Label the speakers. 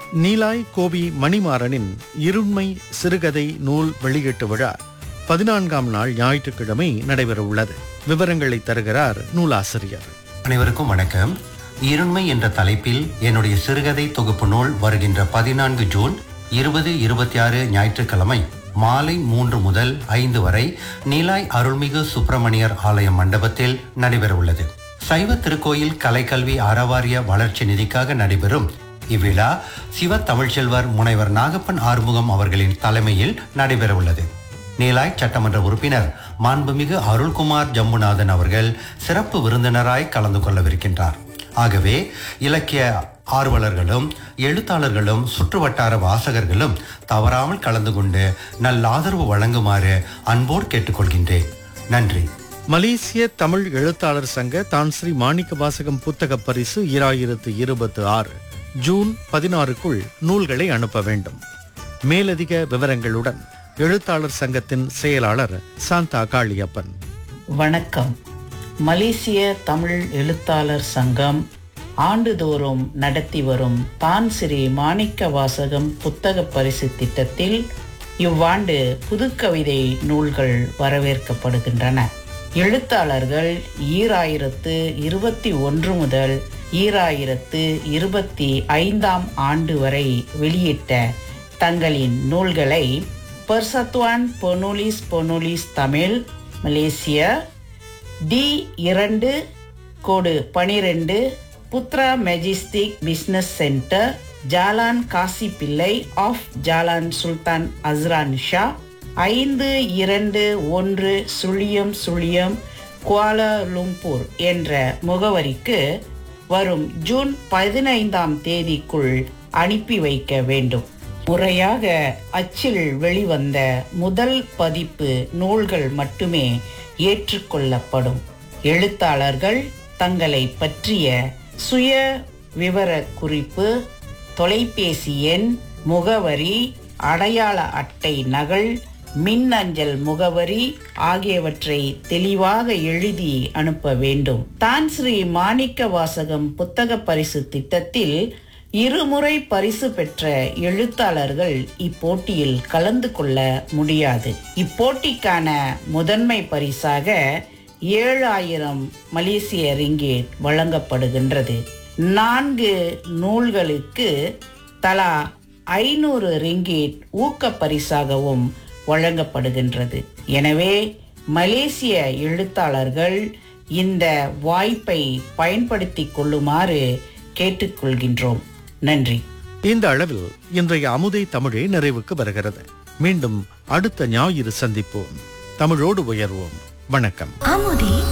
Speaker 1: Nilai Gopi மணிமாறனின் இருண்மை சிறுகதை நூல் வெளியீட்டு விழா 14ஆம் நாள் ஞாயிற்றுக்கிழமை நடைபெறவுள்ளது. விவரங்களை தருகிறார் நூலாசிரியர்.
Speaker 2: அனைவருக்கும் வணக்கம். இருண்மை என்ற தலைப்பில் என்னுடைய சிறுகதை தொகுப்பு நூல் வருகின்ற 14 ஜூன் 2026 ஞாயிற்றுக்கிழமை மாலை 3 முதல் 5 வரை நீலாய் அருள்மிகு சுப்பிரமணியர் ஆலய மண்டபத்தில் நடைபெறவுள்ளது. சைவ திருக்கோயில் கலைக்கல்வி அறவாரிய வளர்ச்சி நிதிக்காக நடைபெறும் இவ்விழா சிவ தமிழ்ச்செல்வர் முனைவர் நாகப்பன் ஆறுமுகம் அவர்களின் தலைமையில் நடைபெறவுள்ளது. நீலாய் சட்டமன்ற உறுப்பினர் மாண்புமிகு அருள்குமார் ஜம்புநாதன் அவர்கள் சிறப்பு விருந்தினராய் கலந்து கொள்ளவிருக்கின்றார். ஆகவே இலக்கிய ஆர்வலர்களும் எழுத்தாளர்களும் சுற்றுவட்டார வாசகர்களும் தவறாமல் கலந்து கொண்டு நல்லாதரவு வழங்குமாறு அன்போடு கேட்டுக்கொள்கின்றேன். நன்றி.
Speaker 1: மலேசிய தமிழ் எழுத்தாளர் சங்க தான் ஸ்ரீ மாணிக்க வாசகம் புத்தக பரிசு 2026 ஜூன் 16க்குள் நூல்களை அனுப்ப வேண்டும். மேலதிக விவரங்களுடன் எழுத்தாளர் சங்கத்தின் செயலாளர் சாந்தா காளியப்பன்.
Speaker 3: வணக்கம். மலேசிய தமிழ் எழுத்தாளர் சங்கம் ஆண்டுதோறும் நடத்தி வரும் தான் ஸ்ரீ மாணிக்க வாசகம் புத்தக பரிசு திட்டத்தில் இவ்வாண்டு புதுக்கவிதை நூல்கள் வரவேற்கப்படுகின்றன. எழுத்தாளர்கள் 2021 முதல் 2025 ஆண்டு வரை வெளியிட்ட தங்களின் நூல்களை பெர்சத்துவான் பெனுலிஸ் Tamil Malaysia D2/12 Putra majestic business centre Jalan Kasipillai of Jalan சுல்தான் அஸ்ரான் ஷா 521 குவாலாலும்பூர் என்ற முகவரிக்கு வரும் ஜூன் 15ஆம் தேதிக்குள் அனுப்பி வைக்க வேண்டும். முறையாக அச்சில் வெளிவந்த முதல் பதிப்பு நூல்கள் மட்டுமே ஏற்றுக்கொள்ளப்படும். எழுத்தாளர்கள் தங்களை பற்றிய சுய விவர குறிப்பு, தொலைபேசி எண், முகவரி, அடையாள அட்டை நகல், மின்னஞ்சல் முகவரி ஆகியவற்றை தெளிவாக எழுதி அனுப்ப வேண்டும். தான் ஸ்ரீ மாணிக்க வாசகம் புத்தக பரிசு திட்டத்தில் 2 முறை பரிசு பெற்ற எழுத்தாளர்கள் இப்போட்டியில் கலந்து கொள்ள முடியாது. இப்போட்டிக்கான முதன்மை பரிசாக 7000 மலேசிய ரிங்கேட் வழங்கப்படுகின்றது. 4 நூல்களுக்கு தலா 500 ரிங்கேட் ஊக்க பரிசாகவும் வழங்கப்படுகின்றது. எனவே மலேசிய எழுத்தாளர்கள் இந்த வாய்ப்பை பயன்படுத்திக் கொள்ளுமாறு கேட்டுக்கொள்கின்றோம். நன்றி.
Speaker 1: இந்த அளவில் இன்றைய அமுதை தமிழே நிறைவுக்கு வருகிறது. மீண்டும் அடுத்த ஞாயிறு சந்திப்போம். தமிழோடு உயர்வோம். வணக்கம்.